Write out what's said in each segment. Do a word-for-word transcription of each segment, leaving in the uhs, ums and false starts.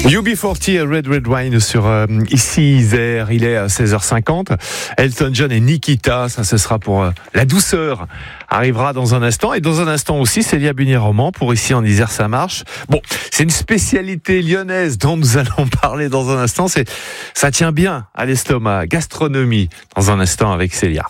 U B quarante Red Red Wine sur euh, ici Isère, il est à seize heures cinquante. Elton John et Nikita, ça ce sera pour euh, la douceur, arrivera dans un instant. Et dans un instant aussi, Célia Bunier-Roman pour ici en Isère, ça marche. Bon, c'est une spécialité lyonnaise dont nous allons parler dans un instant. C'est, ça tient bien à l'estomac, gastronomie, dans un instant avec Célia.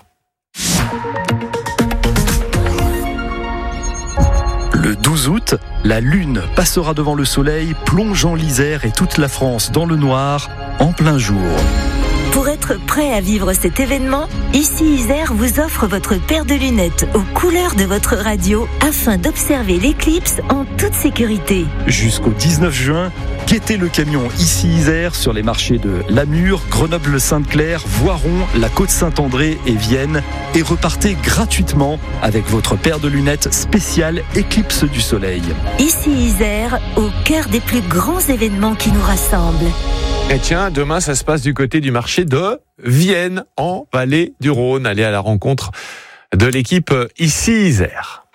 Le douze août, la Lune passera devant le Soleil, plongeant l'Isère et toute la France dans le noir en plein jour. Pour être prêt à vivre cet événement, ici Isère vous offre votre paire de lunettes aux couleurs de votre radio afin d'observer l'éclipse en toute sécurité. Jusqu'au dix-neuf juin, guettez le camion ici Isère sur les marchés de Lamure, Grenoble-Sainte-Claire, Voiron, la Côte-Saint-André et Vienne et repartez gratuitement avec votre paire de lunettes spéciale Éclipse du Soleil. Ici Isère, au cœur des plus grands événements qui nous rassemblent. Et tiens, demain ça se passe du côté du marché de Vienne, en Vallée du Rhône. Allez à la rencontre de l'équipe ici Isère.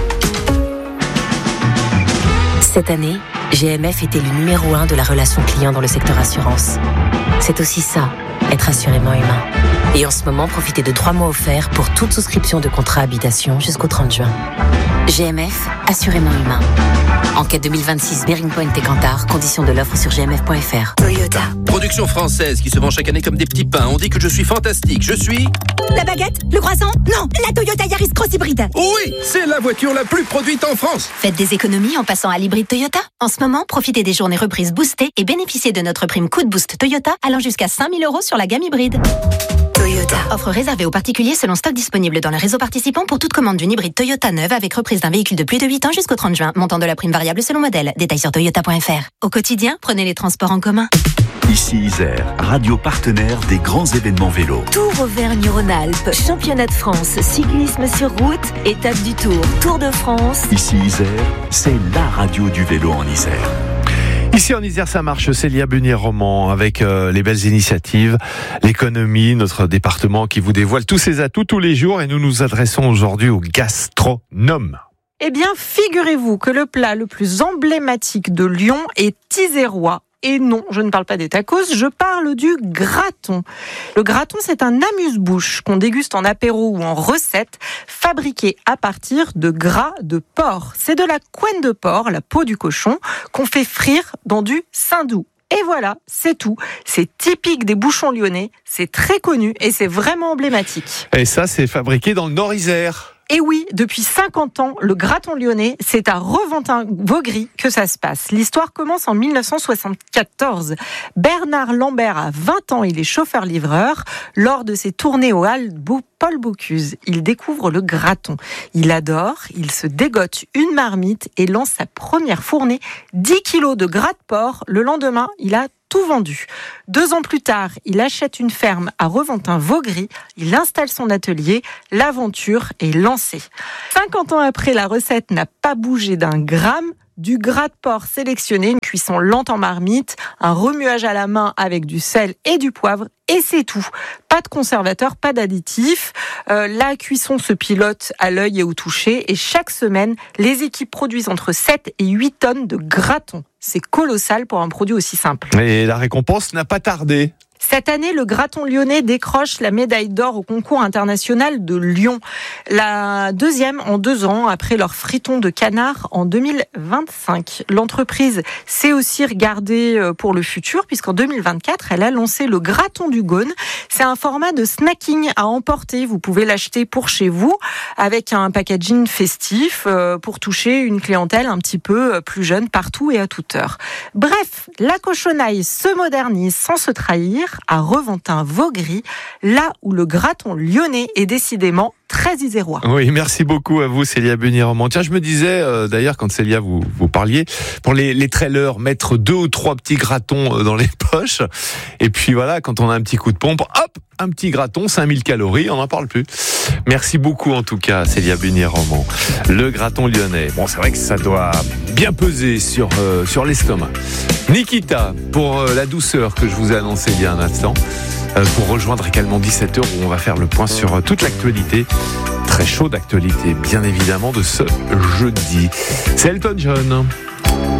Cette année, G M F était le numéro un de la relation client dans le secteur assurance. C'est aussi ça, être assurément humain. Et en ce moment, profitez de trois mois offerts pour toute souscription de contrat habitation jusqu'au trente juin. G M F, assurément humain. Enquête deux mille vingt-six, Bearing Point et Kantar. Conditions de l'offre sur g m f point f r. Toyota. Production française qui se vend chaque année comme des petits pains. On dit que je suis fantastique. Je suis... La baguette? Le croissant? Non, la Toyota Yaris Cross Hybride. Oui, c'est la voiture la plus produite en France. Faites des économies en passant à l'hybride Toyota. En ce moment, profitez des journées reprises boostées et bénéficiez de notre prime coup de boost Toyota allant jusqu'à cinq mille euros sur la gamme hybride. Toyota. Offre réservée aux particuliers selon stock disponible dans le réseau participant pour toute commande d'une hybride Toyota neuve avec reprise d'un véhicule de plus de huit ans jusqu'au trente juin. Montant de la prime variable selon modèle. Détails sur toyota point f r. Au quotidien, prenez les transports en commun. Ici Isère, radio partenaire des grands événements vélo. Tour Auvergne-Rhône-Alpes, championnat de France, cyclisme sur route, étape du Tour, Tour de France. Ici Isère, c'est la radio du vélo en Isère. Ici en Isère, ça marche. Célia Bunier-Roman avec euh, les belles initiatives, l'économie, notre département qui vous dévoile tous ses atouts tous les jours. Et nous nous adressons aujourd'hui aux gastronomes. Eh bien, figurez-vous que le plat le plus emblématique de Lyon est isérois. Et non, je ne parle pas des tacos, je parle du graton. Le graton, c'est un amuse-bouche qu'on déguste en apéro ou en recette, fabriqué à partir de gras de porc. C'est de la couenne de porc, la peau du cochon, qu'on fait frire dans du saindoux. Et voilà, c'est tout. C'est typique des bouchons lyonnais, c'est très connu et c'est vraiment emblématique. Et ça, c'est fabriqué dans le Nord-Isère. Et oui, depuis cinquante ans, le graton lyonnais, c'est à Reventin-Vaugry que ça se passe. L'histoire commence en mille neuf cent soixante-quatorze. Bernard Lambert a vingt ans, il est chauffeur-livreur. Lors de ses tournées aux Halles Paul Bocuse, il découvre le graton. Il adore, il se dégote une marmite et lance sa première fournée. dix kilos de gras de porc. Le lendemain, il a tout vendu. Deux ans plus tard, il achète une ferme à Reventin-Vaugry, il installe son atelier, l'aventure est lancée. cinquante ans après, la recette n'a pas bougé d'un gramme. Du gras de porc sélectionné, une cuisson lente en marmite, un remuage à la main avec du sel et du poivre, et c'est tout. Pas de conservateur, pas d'additifs. Euh, la cuisson se pilote à l'œil et au toucher, et chaque semaine, les équipes produisent entre sept et huit tonnes de graton. C'est colossal pour un produit aussi simple. Et la récompense n'a pas tardé. Cette année, le graton lyonnais décroche la médaille d'or au concours international de Lyon. La deuxième en deux ans, après leur friton de canard en deux mille vingt-cinq. L'entreprise s'est aussi regardée pour le futur, puisqu'en deux mille vingt-quatre, elle a lancé le graton du Gaune. C'est un format de snacking à emporter. Vous pouvez l'acheter pour chez vous, avec un packaging festif, pour toucher une clientèle un petit peu plus jeune partout et à toute heure. Bref, la cochonaille se modernise sans se trahir, à Reventin-Vaugry, là où le graton lyonnais est décidément très isérois. Oui, merci beaucoup à vous Célia Bunier-Roman. Tiens, je me disais euh, d'ailleurs quand Célia vous vous parliez, pour les les trailers, mettre deux ou trois petits gratons euh, dans les poches, et puis voilà, quand on a un petit coup de pompe, hop, un petit graton, cinq mille calories, on n'en parle plus. Merci beaucoup en tout cas Célia Bunier-Roman. Le graton lyonnais, bon c'est vrai que ça doit bien peser sur euh, sur l'estomac. Nikita pour euh, la douceur que je vous ai annoncé il y a un instant. Pour rejoindre également dix-sept heures où on va faire le point sur toute l'actualité, très chaude actualité bien évidemment de ce jeudi. C'est Elton John.